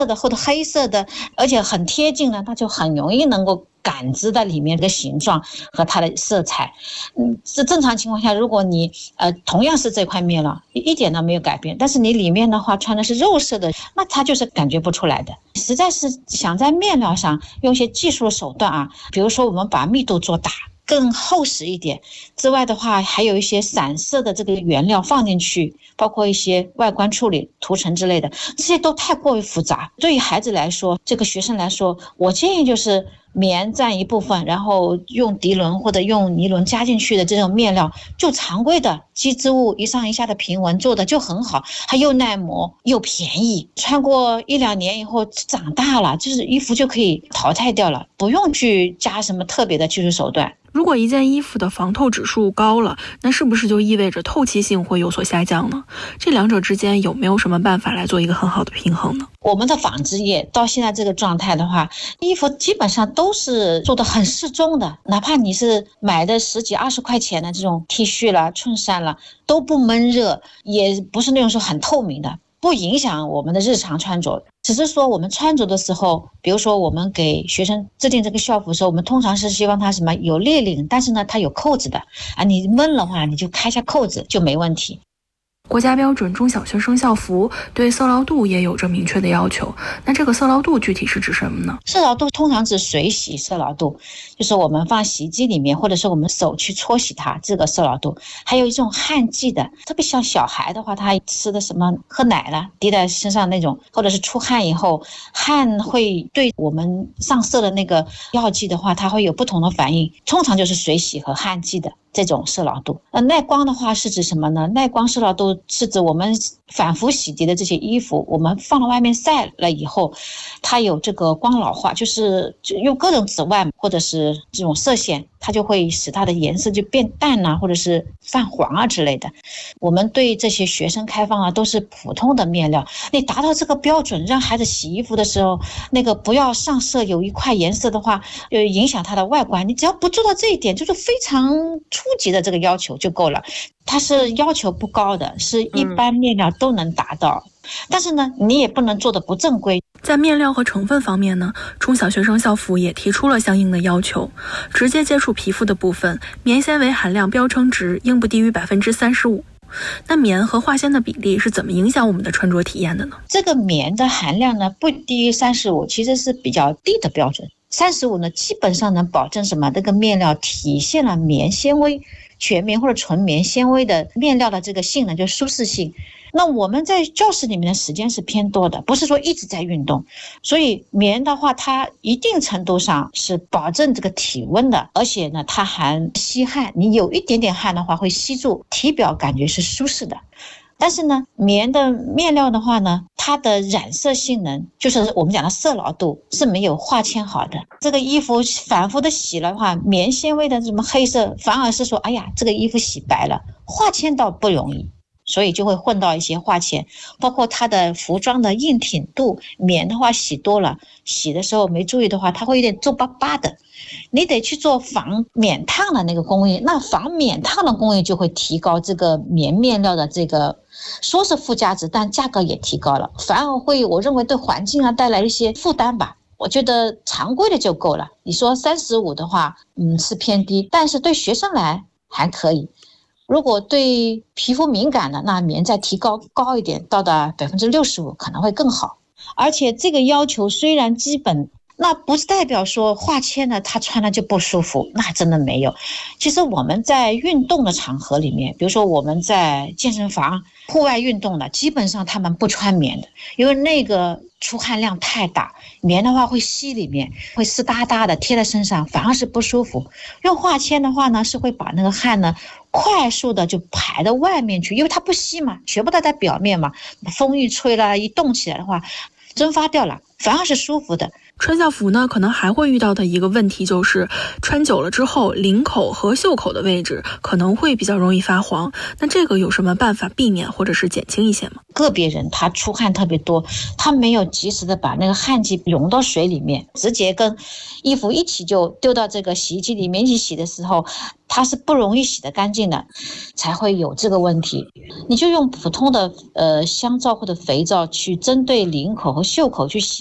的或者黑色的，而且很贴近呢，它就很容易能够感知到里面的形状和它的色彩。是正常情况下，如果你同样是这块面料，一点都没有改变，但是你里面的话穿的是肉色的，那它就是感觉不出来的。实在是想在面料上用一些技术手段啊，比如说我们把密度做大，更厚实一点之外的话，还有一些散色的这个原料放进去，包括一些外观处理涂层之类的，这些都太过于复杂。对于孩子来说，这个学生来说，我建议就是棉占一部分，然后用涤纶或者用尼龙加进去的这种面料，就常规的机织物一上一下的平纹做的就很好，它又耐磨又便宜，穿过1-2年以后长大了，就是衣服就可以淘汰掉了，不用去加什么特别的技术手段。 如果一件衣服的防透指数高了，那是不是就意味着透气性会有所下降呢？这两者之间有没有什么办法来做一个很好的平衡呢？ 我们的纺织业到现在这个状态的话，衣服基本上都是做的很适中的，哪怕你是买的10几20块钱的这种 T 恤啦、衬衫啦，都不闷热，也不是那种说很透明的，不影响我们的日常穿着。只是说我们穿着的时候，比如说我们给学生制定这个校服的时候，我们通常是希望它什么有立领，但是呢它有扣子的啊，你闷的话你就开下扣子就没问题。 国家标准中小学生校服对色牢度也有着明确的要求，那这个色牢度具体是指什么呢？ 色牢度通常指水洗色牢度，就是我们放洗衣机里面，或者是我们手去搓洗它，这个色牢度。还有一种汗剂的，特别像小孩的话，他吃的什么喝奶了滴在身上那种，或者是出汗以后，汗会对我们上色的那个药剂的话，它会有不同的反应，通常就是水洗和汗剂的这种色牢度。耐光的话是指什么呢？耐光色牢度是指我们反复洗涤的这些衣服，我们放到外面晒了以后，它有这个光老化，就是用各种紫外或者是这种射线，它就会使它的颜色就变淡啊，或者是泛黄啊之类的。我们对这些学生开放啊都是普通的面料，你达到这个标准，让孩子洗衣服的时候那个不要上色有一块颜色的话影响它的外观，你只要不做到这一点，就是非常初级的这个要求就够了。它是要求不高的，是一般面料都能达到，但是呢你也不能做的不正规。 在面料和成分方面呢，中小学生校服也提出了相应的要求。直接接触皮肤的部分，棉纤维含量标称值应不低于 35%。那棉和化纤的比例是怎么影响我们的穿着体验的呢？ 这个棉的含量呢不低于35，其实是比较低的标准。35呢基本上能保证什么？这个面料体现了棉纤维、全棉或者纯棉纤维的面料的这个性能，就是舒适性。那我们在教室里面的时间是偏多的，不是说一直在运动，所以棉的话它一定程度上是保证这个体温的，而且呢它还吸汗，你有一点点汗的话会吸住，体表感觉是舒适的。但是呢棉的面料的话呢，它的染色性能，就是我们讲的色牢度是没有化纤好的。这个衣服反复的洗了的话，棉纤维的什么黑色反而是说哎呀这个衣服洗白了，化纤倒不容易，所以就会混到一些化纤，包括它的服装的硬挺度，棉的话洗多了，洗的时候没注意的话，它会有点皱巴巴的，你得去做防免烫的那个工艺，那防免烫的工艺就会提高这个棉面料的这个说是附加值，但价格也提高了，反而会我认为对环境啊带来一些负担吧。我觉得常规的就够了，你说35的话是偏低，但是对学生来还可以。如果对皮肤敏感的，那棉再提高一点，到达 65% 可能会更好。而且这个要求虽然基本，那不是代表说化纤的他穿了就不舒服，那真的没有。其实我们在运动的场合里面，比如说我们在健身房户外运动的，基本上他们不穿棉的，因为那个出汗量太大，棉的话会吸里面，会湿哒哒的贴在身上，反而是不舒服。用化纤的话呢，是会把那个汗呢快速的就排到外面去，因为它不吸嘛，全部都在表面嘛，风一吹了，一动起来的话蒸发掉了，反而是舒服的。 穿校服呢，可能还会遇到的一个问题就是穿久了之后，领口和袖口的位置可能会比较容易发黄。那这个有什么办法避免或者是减轻一些吗？ 个别人他出汗特别多，他没有及时的把那个汗剂溶到水里面，直接跟衣服一起就丢到这个洗衣机里面一起洗的时候，它是不容易洗得干净的，才会有这个问题。你就用普通的香皂或者肥皂去针对领口和袖口去洗。